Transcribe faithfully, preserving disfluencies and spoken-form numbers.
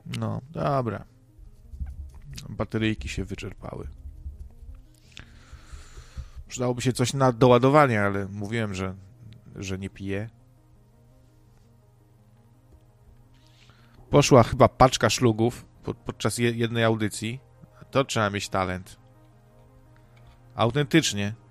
No, dobra. Bateryjki się wyczerpały. Przydałoby się coś na doładowanie, ale mówiłem, że, że nie piję. Poszła chyba paczka szlugów pod, podczas jednej audycji. To trzeba mieć talent. Autentycznie.